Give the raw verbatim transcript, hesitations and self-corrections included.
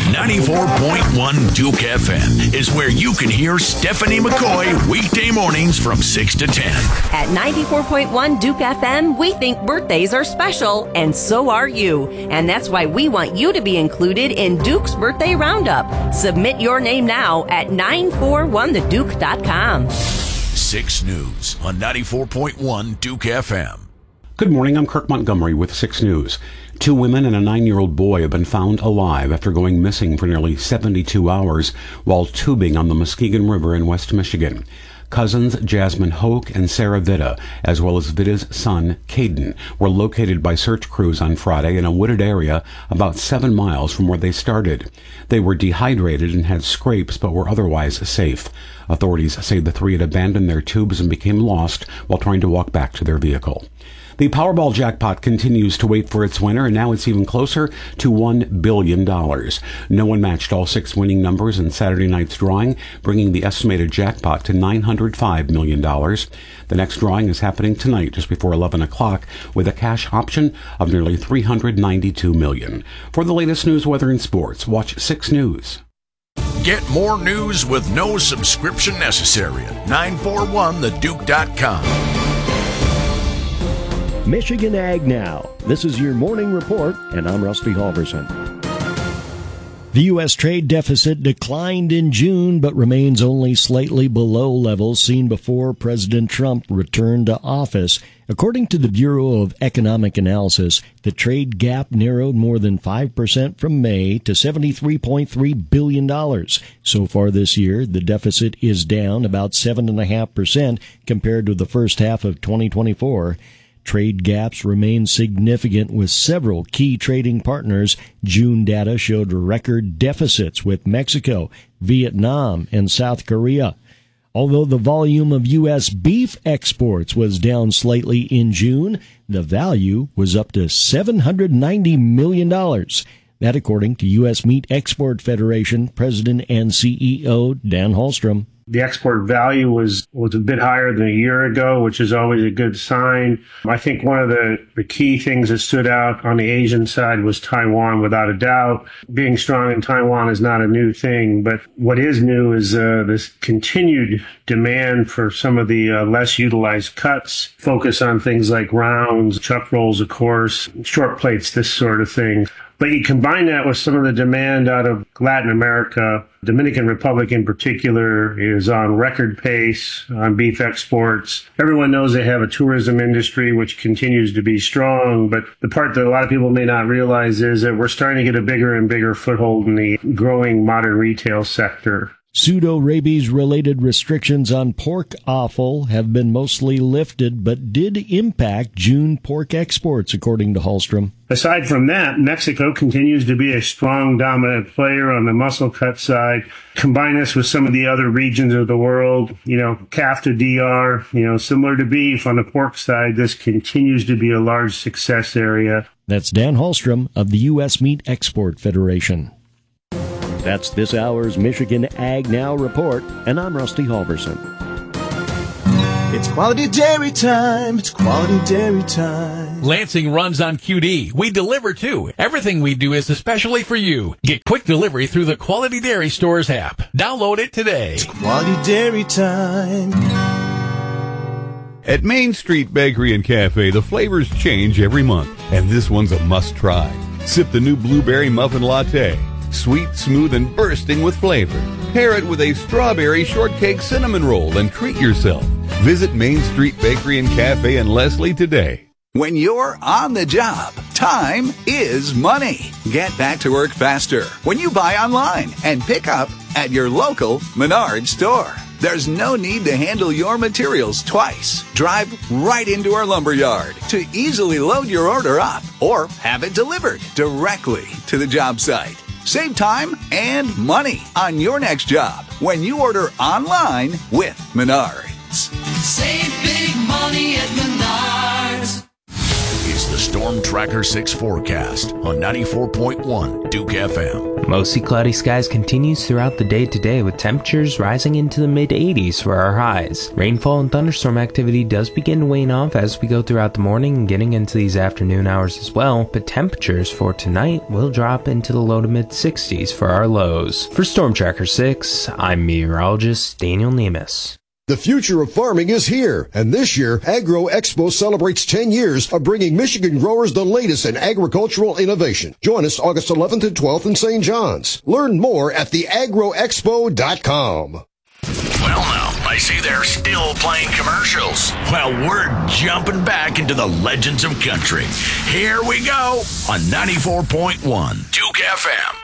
ninety-four point one Duke F M is where you can hear Stephanie McCoy weekday mornings from six to ten. At ninety-four point one Duke F M, we think birthdays are special, and so are you. And that's why we want you to be included in Duke's Birthday Roundup. Submit your name now at nine four one the duke dot com. six News on ninety-four point one Duke F M. Good morning, I'm Kirk Montgomery with six News. Two women and a nine-year-old boy have been found alive after going missing for nearly seventy-two hours while tubing on the Muskegon River in West Michigan. Cousins Jasmine Hoke and Sarah Vida, as well as Vida's son, Caden, were located by search crews on Friday in a wooded area about seven miles from where they started. They were dehydrated and had scrapes but were otherwise safe. Authorities say the three had abandoned their tubes and became lost while trying to walk back to their vehicle. The Powerball jackpot continues to wait for its winner, and now it's even closer to one billion dollars. No one matched all six winning numbers in Saturday night's drawing, bringing the estimated jackpot to nine hundred five million dollars. The next drawing is happening tonight, just before eleven o'clock, with a cash option of nearly three hundred ninety-two million dollars. For the latest news, weather, and sports, watch six News. Get more news with no subscription necessary at nine four one the duke dot com. Michigan Ag Now. This is your morning report, and I'm Rusty Halverson. The U S trade deficit declined in June, but remains only slightly below levels seen before President Trump returned to office. According to the Bureau of Economic Analysis, the trade gap narrowed more than five percent from May to seventy-three point three billion dollars. So far this year, the deficit is down about seven point five percent compared to the first half of twenty twenty-four. Trade gaps remain significant with several key trading partners. June data showed record deficits with Mexico, Vietnam, and South Korea. Although the volume of U S beef exports was down slightly in June, the value was up to seven hundred ninety million dollars. That according to U S Meat Export Federation President and C E O Dan Hallstrom. The export value was, was a bit higher than a year ago, which is always a good sign. I think one of the, the key things that stood out on the Asian side was Taiwan, without a doubt. Being strong in Taiwan is not a new thing, but what is new is uh, this continued demand for some of the uh, less utilized cuts, focus on things like rounds, chuck rolls, of course, short plates, this sort of thing. But you combine that with some of the demand out of Latin America. Dominican Republic in particular is on record pace on beef exports. Everyone knows they have a tourism industry which continues to be strong, but the part that a lot of people may not realize is that we're starting to get a bigger and bigger foothold in the growing modern retail sector. Pseudo-rabies-related restrictions on pork offal have been mostly lifted, but did impact June pork exports, according to Hallstrom. Aside from that, Mexico continues to be a strong, dominant player on the muscle cut side. Combine this with some of the other regions of the world, you know, C A F T A D R, you know, similar to beef on the pork side, this continues to be a large success area. That's Dan Hallstrom of the U S Meat Export Federation. That's this hour's Michigan Ag Now report, and I'm Rusty Halverson. It's quality dairy time. It's quality dairy time. Lansing runs on Q D. We deliver too. Everything we do is especially for you. Get quick delivery through the Quality Dairy Stores app. Download it today. It's quality dairy time. At Main Street Bakery and Cafe, the flavors change every month, and this one's a must-try. Sip the new blueberry muffin latte. Sweet, smooth, and bursting with flavor. Pair it with a strawberry shortcake cinnamon roll and treat yourself. Visit Main Street Bakery and Cafe in Leslie today. When you're on the job, time is money. Get back to work faster when you buy online and pick up at your local Menards store. There's no need to handle your materials twice. Drive right into our lumberyard to easily load your order up or have it delivered directly to the job site. Save time and money on your next job when you order online with Menards. Save big money at Menards. Is the story Storm Tracker six forecast on ninety-four point one Duke F M. Mostly cloudy skies continues throughout the day today, with temperatures rising into the mid eighties for our highs. Rainfall and thunderstorm activity does begin to wane off as we go throughout the morning and getting into these afternoon hours as well, but temperatures for tonight will drop into the low to mid sixties for our lows. For Storm Tracker six, I'm meteorologist Daniel Nemus. The future of farming is here, and this year, Agro Expo celebrates ten years of bringing Michigan growers the latest in agricultural innovation. Join us August eleventh and twelfth in Saint John's. Learn more at the agro expo dot com. Well, now, I see they're still playing commercials. Well, we're jumping back into the legends of country. Here we go on ninety-four point one Duke F M.